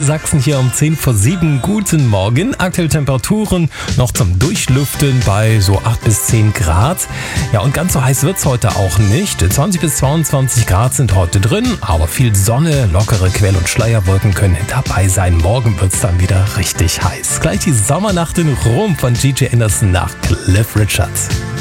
Sachsen hier um 10 vor 7. Guten Morgen. Aktuelle Temperaturen noch zum Durchlüften bei so 8 bis 10 Grad. Ja, und ganz so heiß wird's heute auch nicht. 20 bis 22 Grad sind heute drin, aber viel Sonne, lockere Quell- und Schleierwolken können dabei sein. Morgen wird's dann wieder richtig heiß. Gleich die Sommernacht in Rom von Gigi Anderson nach Cliff Richard.